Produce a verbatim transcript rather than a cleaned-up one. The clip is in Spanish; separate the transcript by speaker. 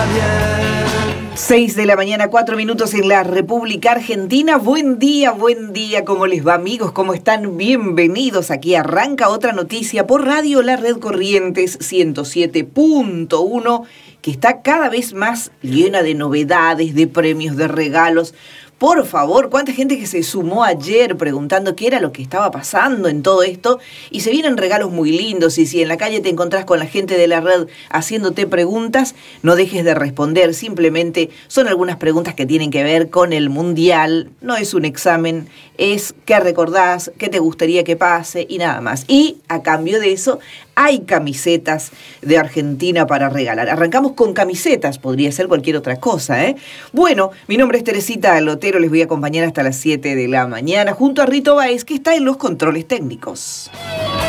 Speaker 1: bien.
Speaker 2: seis de la mañana, cuatro minutos en la República Argentina. Buen día, buen día. ¿Cómo les va, amigos? ¿Cómo están? Bienvenidos. Aquí arranca otra noticia por Radio La Red Corrientes ciento siete punto uno, que está cada vez más llena de novedades, de premios, de regalos. Por favor, cuánta gente que se sumó ayer preguntando qué era lo que estaba pasando en todo esto. Y se vienen regalos muy lindos. Y si en la calle te encontrás con la gente de la red haciéndote preguntas, no dejes de responder. Simplemente son algunas preguntas que tienen que ver con el Mundial. No es un examen, es qué recordás, qué te gustaría que pase y nada más. Y a cambio de eso, hay camisetas de Argentina para regalar. Arrancamos con camisetas, podría ser cualquier otra cosa, ¿eh? Bueno, mi nombre es Teresita Alotero, les voy a acompañar hasta las siete de la mañana junto a Rito Báez, que está en los controles técnicos.